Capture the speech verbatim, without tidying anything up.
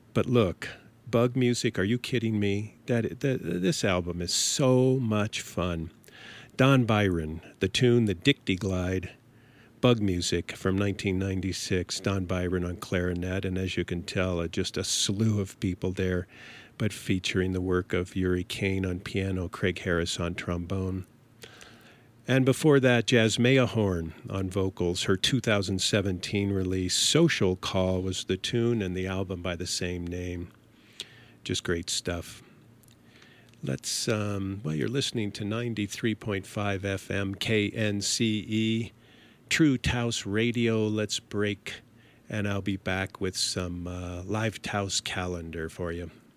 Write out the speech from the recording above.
But look, Bug Music, are you kidding me? That, that This album is so much fun. Don Byron, the tune, the Dicty Glide, Bug Music from nineteen ninety-six, Don Byron on clarinet, and as you can tell, uh, just a slew of people there, but featuring the work of Uri Kane on piano, Craig Harris on trombone. And before that, Jasmea Horn on vocals. Her two thousand seventeen release, Social Call, was the tune, and the album by the same name. Just great stuff. Let's, um, well, you're listening to ninety-three point five F M K N C E, True Taos Radio. Let's break, and I'll be back with some uh, live Taos calendar for you.